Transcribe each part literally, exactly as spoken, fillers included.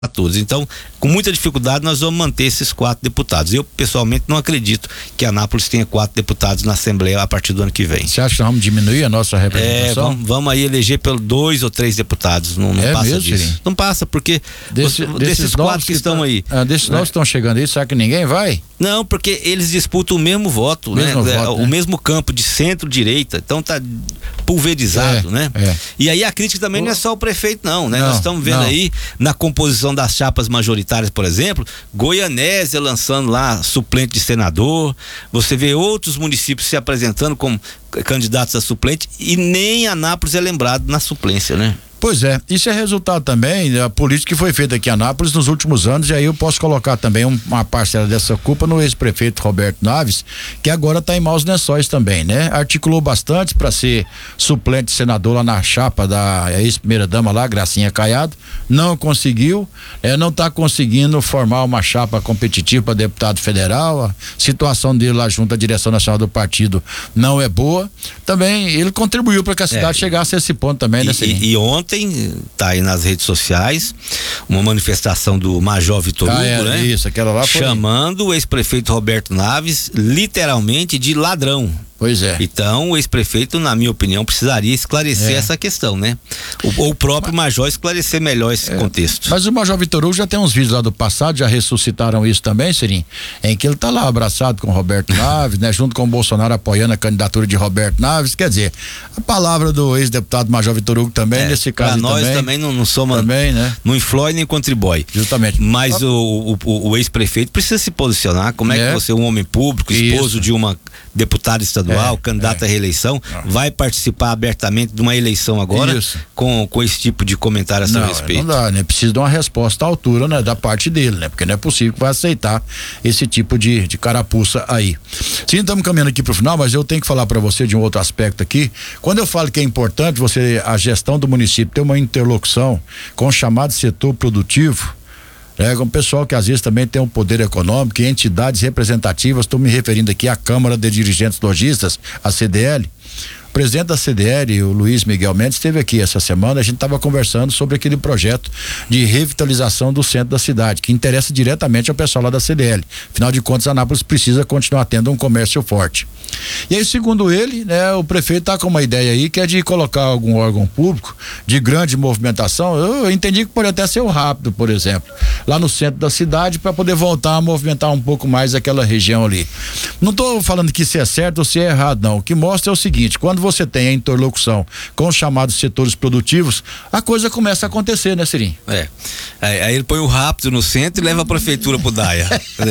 a todos. Então, com muita dificuldade, nós vamos manter esses quatro deputados. Eu, pessoalmente, não acredito que Anápolis tenha quatro deputados na Assembleia a partir do ano que vem. Você acha que vamos diminuir a nossa representação? É, vamos, vamos aí eleger pelo dois ou três deputados. Não, não é passa mesmo, disso. Sim. Não passa, porque Desse, os, desses, desses quatro que, que estão tá, aí. Ah, desses né? novos que estão chegando aí, será que ninguém vai? Não, porque eles disputam o mesmo voto, mesmo né? voto, o né? mesmo campo de centro-direita. Então tá pulverizado, é, né? É. E aí a crítica também o... não é só o prefeito, não, né? Não, Nós estamos vendo não. aí na composição das chapas majoritárias, por exemplo, Goianésia lançando lá suplente de senador. Você vê outros municípios se apresentando como candidatos a suplente e nem Anápolis é lembrado na suplência, né? Pois é, isso é resultado também da política que foi feita aqui em Anápolis nos últimos anos, e aí eu posso colocar também um, uma parcela dessa culpa no ex-prefeito Roberto Naves, que agora está em maus lençóis também, né? Articulou bastante para ser suplente senador lá na chapa da ex-primeira dama lá, Gracinha Caiado, não conseguiu, é, não está conseguindo formar uma chapa competitiva para deputado federal, a situação dele lá junto à direção nacional do partido não é boa, também ele contribuiu para que a cidade é, chegasse a esse ponto também, né? E, e ontem tá aí nas redes sociais uma manifestação do Major Vitor Hugo, ah, é, né? Isso, aquela lá foi... chamando o ex-prefeito Roberto Naves literalmente de ladrão. Pois é. Então o ex-prefeito, na minha opinião, precisaria esclarecer é. essa questão, né? Ou o próprio mas, Major esclarecer melhor esse é, contexto. Mas o Major Vitor Hugo já tem uns vídeos lá do passado, já ressuscitaram isso também, Sirim, em que ele tá lá abraçado com o Roberto Naves, né? Junto com o Bolsonaro apoiando a candidatura de Roberto Naves, quer dizer, a palavra do ex-deputado Major Vitor Hugo também, é, nesse caso pra nós também, também não, não somos, também, né? Não influi nem contribui. Justamente. Mas ah. o, o, o ex-prefeito precisa se posicionar, como é, é que você, um homem público, esposo isso. de uma deputada estadual, é, candidato é. à reeleição, não. vai participar abertamente de uma eleição agora com, com esse tipo de comentário a seu não, respeito. Não dá, né? Precisa de uma resposta à altura, né? Da parte dele, né? Porque não é possível que vai aceitar esse tipo de, de carapuça aí. Sim, estamos caminhando aqui pro final, mas eu tenho que falar para você de um outro aspecto aqui. Quando eu falo que é importante você, a gestão do município ter uma interlocução com o chamado setor produtivo, é, com o pessoal que às vezes também tem um poder econômico e entidades representativas, estou me referindo aqui à Câmara de Dirigentes Lojistas, a C D L. O presidente da C D L, o Luiz Miguel Mendes, esteve aqui essa semana, a gente estava conversando sobre aquele projeto de revitalização do centro da cidade, que interessa diretamente ao pessoal lá da C D L. Afinal de contas, Anápolis precisa continuar tendo um comércio forte. E aí, segundo ele, né, o prefeito está com uma ideia aí que é de colocar algum órgão público de grande movimentação. Eu entendi que pode até ser o Rápido, por exemplo, lá no centro da cidade, para poder voltar a movimentar um pouco mais aquela região ali. Não estou falando que se é certo ou se é errado, não. O que mostra é o seguinte: quando você tem a interlocução com os chamados setores produtivos, a coisa começa a acontecer, né, Sirim? É. Aí ele põe o Rápido no centro e leva a prefeitura pro Daia.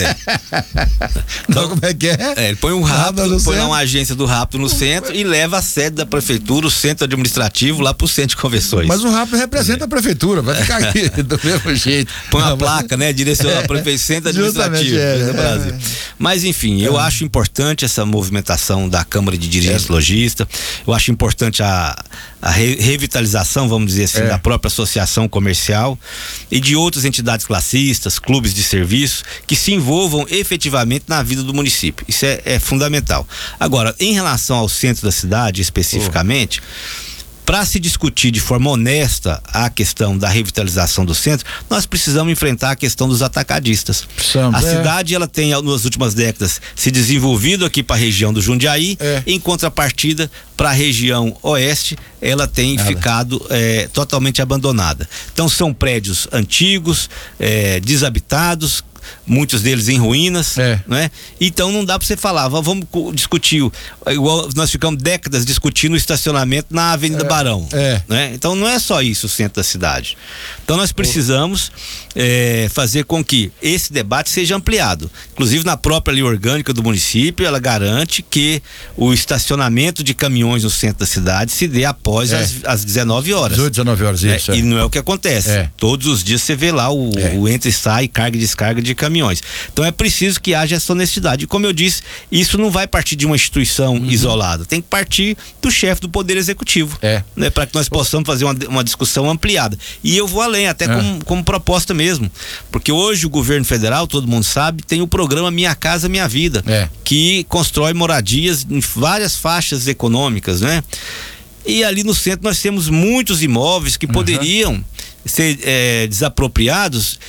Então, como é que é? é ele põe um Rápido, põe lá uma agência do Rápido no centro e leva a sede da prefeitura, o centro administrativo, lá pro centro de convenções. Mas o Rápido representa é. a prefeitura, vai ficar aqui do mesmo jeito. Põe uma placa, né? Direciona a prefeitura, centro administrativo é, do Brasil. É. Mas enfim, é. eu acho importante essa movimentação da Câmara de Dirigentes é. Lojistas. Eu acho importante a, a re, revitalização, vamos dizer assim, é. da própria associação comercial e de outras entidades classistas, clubes de serviço, que se envolvam efetivamente na vida do município. Isso é, é fundamental. Agora, em relação ao centro da cidade, especificamente, oh. para se discutir de forma honesta a questão da revitalização do centro, nós precisamos enfrentar a questão dos atacadistas. Precisamos, a é. cidade, ela tem, nas últimas décadas, se desenvolvido aqui para a região do Jundiaí, é. em contrapartida, para a região oeste, ela tem ela. ficado é, totalmente abandonada. Então, são prédios antigos, é, desabitados, muitos deles em ruínas, é. né? Então não dá para você falar, vamos discutir, igual nós ficamos décadas discutindo o estacionamento na Avenida é. Barão, é. né? Então não é só isso o centro da cidade. Então nós precisamos é, fazer com que esse debate seja ampliado. Inclusive na própria lei orgânica do município, ela garante que o estacionamento de caminhões no centro da cidade se dê após é. as, as dezenove horas. dezoito, dezenove horas, isso. É, e não é o que acontece. É. Todos os dias você vê lá o, é. o entra e sai, carga e descarga de caminhões. Então é preciso que haja essa honestidade. E como eu disse, isso não vai partir de uma instituição uhum. isolada, tem que partir do chefe do Poder Executivo, é. né, para que nós possamos fazer uma, uma discussão ampliada. E eu vou além, até é. como, como proposta mesmo, porque hoje o governo federal, todo mundo sabe, tem o programa Minha Casa Minha Vida, é. que constrói moradias em várias faixas econômicas, né? E ali no centro nós temos muitos imóveis que poderiam uhum. ser é, desapropriados